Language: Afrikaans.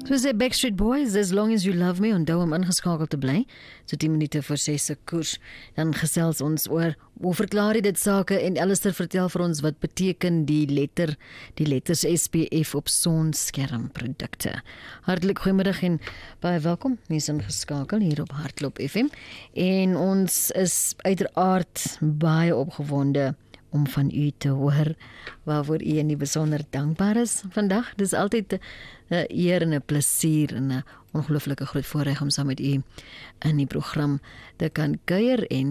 So sê Backstreet Boys, as long as you love me, onthou om ingeskakel te bly. So 10 minute voor 6 se koers, dan gesels ons oor hoe verklaar jy dit sake en Alistair vertel vir ons wat beteken die letters SPF op sonskermprodukte. Hartlik goeiemiddag en baie welkom. Mens ingeskakel hier op Hartklop FM en ons is uiteraard baie opgewonde om van u te hoor waarvoor u in die besonder dankbaar is vandag. Dis altyd 'n eer en 'n plesier en 'n ongelooflike groot voorreg om saam met u in die program te kan kuier en